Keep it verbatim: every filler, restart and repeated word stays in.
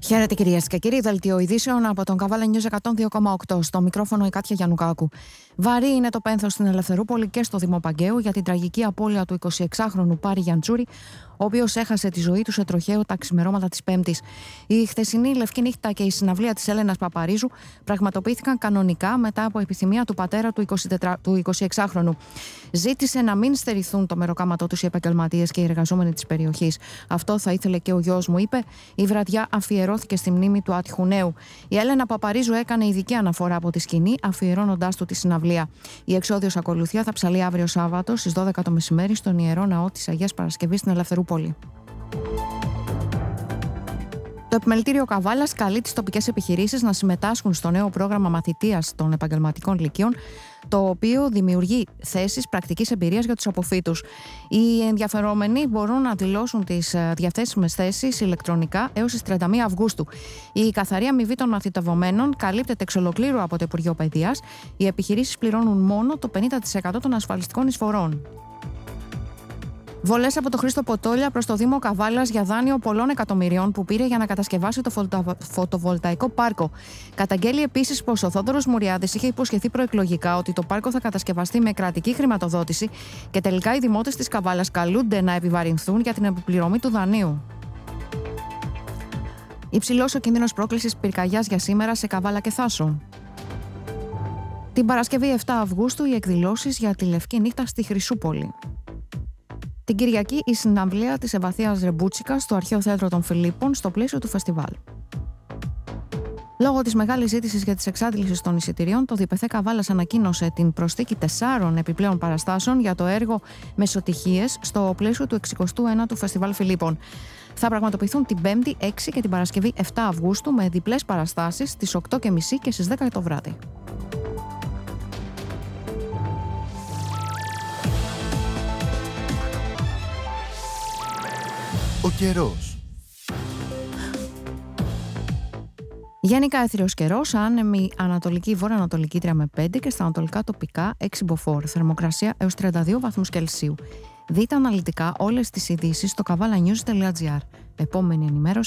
Χαίρετε κυρίες και κύριοι, δελτίο ειδήσεων από τον Καβάλα News εκατόν δύο κόμμα οκτώ. Στο μικρόφωνο η Κάτια Γιαννουκάκου. Βαρύ είναι το πένθος στην Ελευθερούπολη και στο Δήμο Παγκαίου για την τραγική απώλεια του εικοσιεξάχρονου Πάρη Γιαντσούρη, ο οποίος έχασε τη ζωή του σε τροχαίο τα ξημερώματα της Πέμπτης. Η χθεσινή Λευκή Νύχτα και η συναυλία της Έλενας Παπαρίζου πραγματοποιήθηκαν κανονικά μετά από επιθυμία του πατέρα του εικοσιεξάχρονου. Ζήτησε να μην στερηθούν το μεροκάματό τους οι επαγγελματίες και οι εργαζόμενοι της περιοχής. Αυτό θα ήθελε και ο γιος μου, είπε. Η βραδιά αφιερώθηκε στη μνήμη του άτυχου νέου. Η Έλενα Παπαρίζου έκανε ειδική αναφορά από τη σκηνή, αφιερώνοντάς του τη συναυλία. Η εξόδιος ακολουθία θα ψαλεί αύριο Σάββατο στις δώδεκα το μεσημέρι στον Ιερό Ναό της Αγίας Παρασκευής στην Ελευθερούπολη. Το Επιμελητήριο Καβάλας καλεί τις τοπικές επιχειρήσεις να συμμετάσχουν στο νέο πρόγραμμα μαθητείας των επαγγελματικών λυκείων, το οποίο δημιουργεί θέσεις πρακτικής εμπειρίας για τους αποφύτους. Οι ενδιαφερόμενοι μπορούν να δηλώσουν τις διαθέσιμες θέσεις ηλεκτρονικά έως τις τριάντα μία Αυγούστου. Η καθαρή αμοιβή των μαθητευομένων καλύπτεται εξ ολοκλήρου από το Υπουργείο Παιδείας. Οι επιχειρήσεις πληρώνουν μόνο το πενήντα τοις εκατό των ασφαλιστικών εισφορών. Βολές από το Χρήστο Ποτόλια προς το Δήμο Καβάλας για δάνειο πολλών εκατομμυρίων που πήρε για να κατασκευάσει το φωτοβολταϊκό πάρκο. Καταγγέλει επίσης πως ο Θόδωρος Μουριάδης είχε υποσχεθεί προεκλογικά ότι το πάρκο θα κατασκευαστεί με κρατική χρηματοδότηση και τελικά οι δημότες της Καβάλας καλούνται να επιβαρυνθούν για την επιπληρωμή του δανείου. Υψηλός ο κίνδυνος πρόκλησης πυρκαγιάς για σήμερα σε Καβάλα και Θάσο. Την Παρασκευή επτά Αυγούστου οι εκδηλώσεις για τη Λευκή Νύχτα στη Χρυσούπολη. Την Κυριακή η συναυλία της Ευαθίας Ρεμπούτσικας στο Αρχαίο Θέατρο των Φιλίππων στο πλαίσιο του φεστιβάλ. Λόγω της μεγάλης ζήτησης για τις εξάντλησεις των εισιτηρίων, το ΔΠΘ Καβάλας ανακοίνωσε την προσθήκη τεσσάρων επιπλέον παραστάσεων για το έργο Μεσοτυχίες στο πλαίσιο του εξηκοστού ένατου Φεστιβάλ Φιλίππων. Θα πραγματοποιηθούν την Πέμπτη έξι και την Παρασκευή επτά Αυγούστου με διπλές παραστάσεις στις οκτώ και μισή και στις δέκα το βράδυ. Ο καιρός. Γενικά έθριος καιρός, άνεμη ανατολική βορειοανατολική τρία με πέντε και στα ανατολικά τοπικά έξι μποφόρ. Θερμοκρασία έως τριάντα δύο βαθμούς Κελσίου. Δείτε αναλυτικά όλες τις ειδήσεις στο καβάλα news τελεία τζι άρ. Επόμενη ενημέρωση